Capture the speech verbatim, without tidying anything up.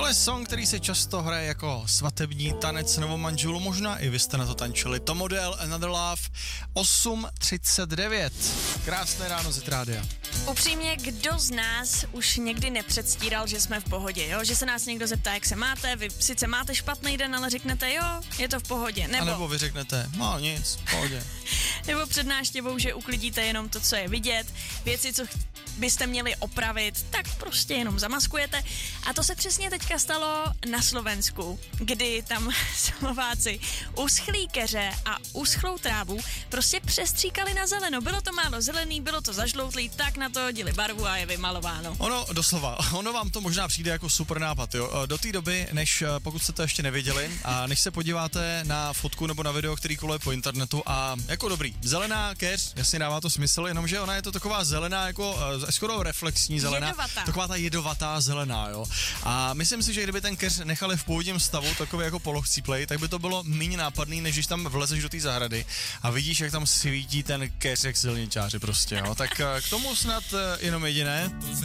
Tohle je song, který se často hraje jako svatební tanec novomanželů, možná i vy jste na to tančili. To model Another Love, osm třicet devět. Krásné ráno z rádia. Upřímně, kdo z nás už někdy nepředstíral, že jsme v pohodě, jo? Že se nás někdo zeptá, jak se máte, vy sice máte špatný den, ale řeknete, jo, je to v pohodě, nebo... A nebo vy řeknete, no nic, v pohodě. Nebo před návštěvou, že uklidíte jenom to, co je vidět, věci, co byste měli opravit, tak prostě jenom zamaskujete. A to se přesně teďka stalo na Slovensku, kdy tam Slováci uschlý keře a uschlou trávu prostě přestříkali na zeleno. Bylo to málo zelený, bylo to zažloutlý, tak na to hodili barvu a je vymalováno. Ono, doslova, ono vám to možná přijde jako super nápad, jo. Do té doby, než pokud jste to ještě nevěděli a než se podíváte na fotku nebo na video, který koluje po internetu a jako dobrý, zelená keř, jasně dává to smysl, jenomže ona je to taková zelená jako skoro reflexní zelená, jedovatá. Taková ta jedovatá zelená, jo. A myslím si, že kdyby ten keř nechali v původním stavu, takový jako polohcíplej, tak by to bylo méně nápadný, než když tam vlezeš do té zahrady a vidíš, jak tam svítí ten keř jak silničáři prostě, jo. Tak k tomu snad jenom jediné.